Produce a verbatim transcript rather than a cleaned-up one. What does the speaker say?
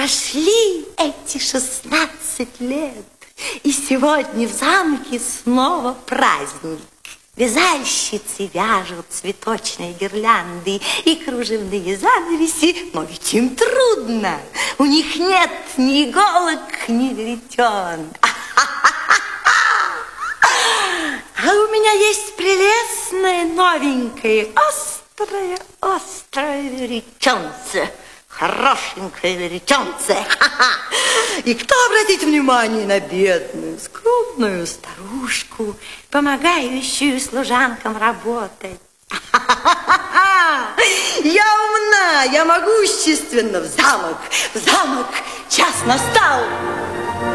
прошли эти шестнадцать лет, и сегодня в замке снова праздник. Вязальщицы вяжут цветочные гирлянды и кружевные занавеси, но ведь им трудно. У них нет ни иголок, ни веретен. А у меня есть прелестное, новенькое, острое, острое веретенце. Хорошенькое веретенце. И кто обратит внимание на бедную, скромную старушку, помогающую служанкам работать? Я умна, я могущественна. В замок, в замок, час настал.